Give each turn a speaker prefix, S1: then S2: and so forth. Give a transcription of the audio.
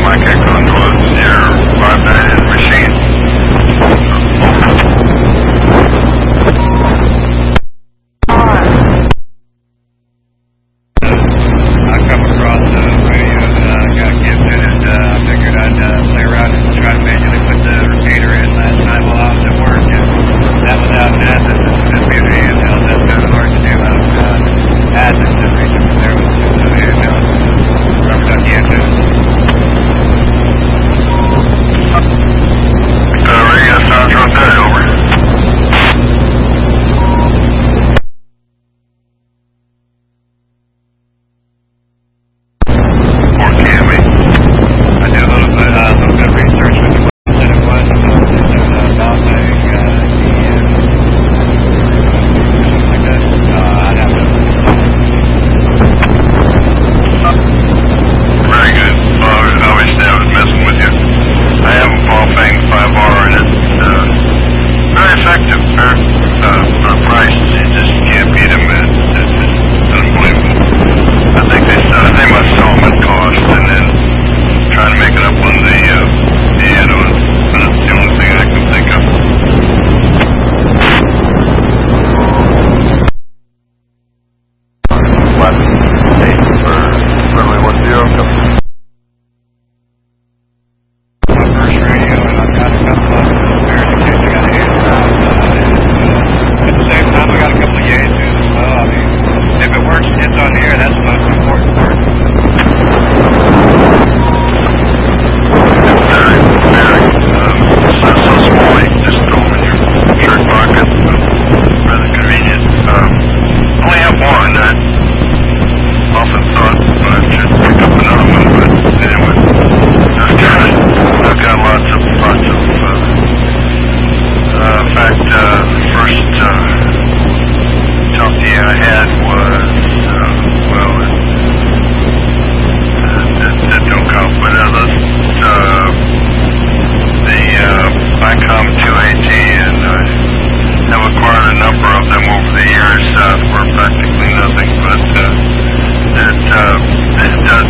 S1: Mike Echo North, your 59 in machine. I come across the radio that I got gifted, and I figured I'd play around and try to manually put the repeater in last night while I was at work, and that without an asset system being handheld, that's kind of hard to do. I don't assets just reaching from there with the handheld. Rubber ducky antennas. Radio sounds real good, over. It does